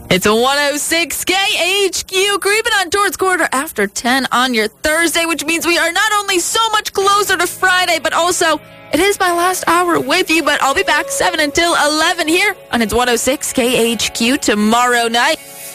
It's a 106 KHQ, creeping on towards quarter after 10 on your Thursday, which means we are not only so much closer to Friday, but also it is my last hour with you. But I'll be back 7 until 11 here on It's 106 KHQ tomorrow night.